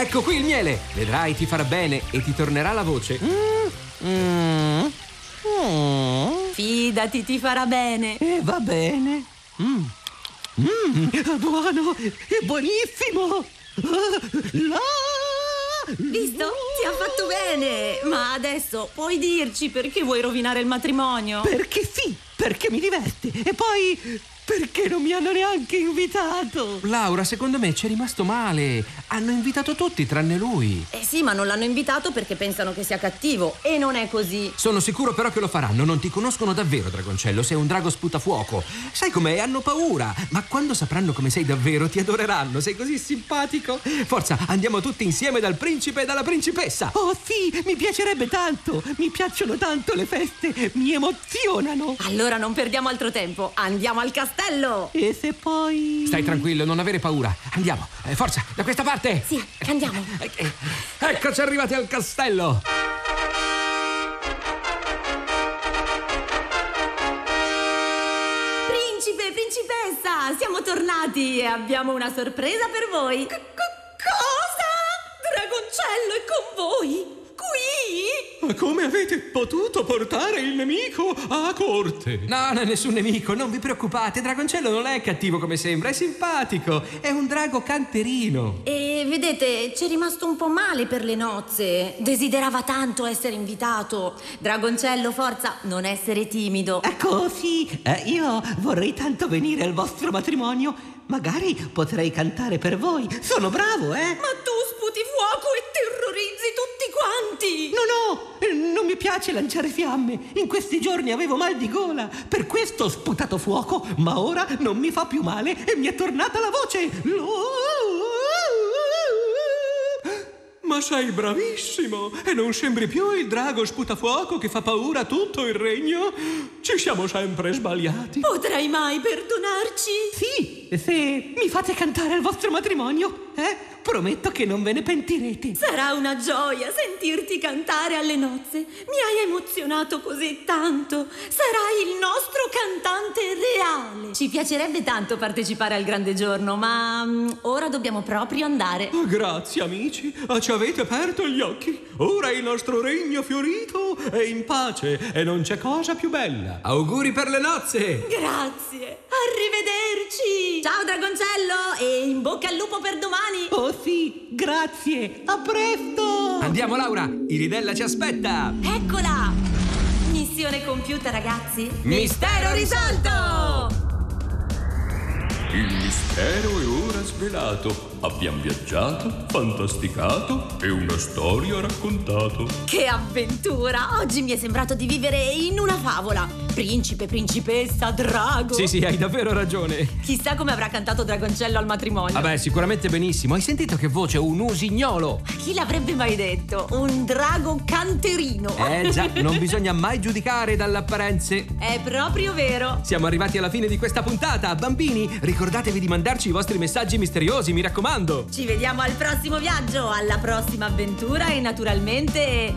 Ecco qui il miele. Vedrai, ti farà bene e ti tornerà la voce. Fidati, ti farà bene. Va bene. Buono, è buonissimo. Visto? Ti ha fatto bene. Ma adesso puoi dirci perché vuoi rovinare il matrimonio? Perché sì, perché mi diverte. E poi perché non mi hanno neanche invitato. Laura, secondo me c'è rimasto male. Hanno invitato tutti tranne lui. Eh sì, ma non l'hanno invitato perché pensano che sia cattivo. E non è così. Sono sicuro però che lo faranno. Non ti conoscono davvero, Dragoncello. Sei un drago sputafuoco. Sai com'è? Hanno paura. Ma quando sapranno come sei davvero ti adoreranno. Sei così simpatico. Forza, andiamo tutti insieme dal principe e dalla principessa. Oh sì, mi piacerebbe tanto. Mi piacciono tanto le feste. Mi emozionano. Allora non perdiamo altro tempo. Andiamo al castello. E se poi... Stai tranquillo, non avere paura. Andiamo. Forza, da questa parte. Sì, andiamo. Eccoci arrivati al castello. Principe, principessa, siamo tornati e abbiamo una sorpresa per voi. Cosa? Dragoncello è con voi? Qui? Ma come avete potuto portare il nemico a corte? No, nessun nemico, non vi preoccupate. Dragoncello non è cattivo come sembra, è simpatico. È un drago canterino. E vedete, c'è rimasto un po' male per le nozze. Desiderava tanto essere invitato. Dragoncello, forza, non essere timido. Ecco, sì, io vorrei tanto venire al vostro matrimonio. Magari potrei cantare per voi. Sono bravo, Ma tu sputi fuoco e terrorizzi tutti quanti. No, non mi piace lanciare fiamme. In questi giorni avevo mal di gola. Per questo ho sputato fuoco, ma ora non mi fa più male e mi è tornata la voce. Ma sei bravissimo! E non sembri più il drago sputafuoco che fa paura a tutto il regno? Ci siamo sempre sbagliati. Potrai mai perdonarci? Sì, se mi fate cantare al vostro matrimonio, prometto che non ve ne pentirete. Sarà una gioia sentirti cantare alle nozze. Mi hai emozionato così tanto. Sarai il nostro cantante reale. Ci piacerebbe tanto partecipare al grande giorno, ma ora dobbiamo proprio andare. Grazie amici, ci avete aperto gli occhi. Ora il nostro regno fiorito è in pace e non c'è cosa più bella. Auguri per le nozze. Grazie. Arrivederci. Ciao Dragoncello e in bocca al lupo per domani. Oh sì, grazie. A presto. Andiamo Laura, Iridella ci aspetta. Eccola. Missione compiuta, ragazzi. Mistero risolto. Il mistero è ora svelato. Abbiamo viaggiato, fantasticato e una storia raccontato. Che avventura! Oggi mi è sembrato di vivere in una favola. Principe, principessa, drago. Sì, hai davvero ragione. Chissà come avrà cantato Dragoncello al matrimonio. Vabbè, sicuramente benissimo. Hai sentito che voce? Un usignolo. Chi l'avrebbe mai detto? Un drago canterino. Già, non bisogna mai giudicare dalle apparenze. È proprio vero. Siamo arrivati alla fine di questa puntata. Bambini, ricordatevi di mandarci i vostri messaggi misteriosi, mi raccomando. Ci vediamo al prossimo viaggio, alla prossima avventura e naturalmente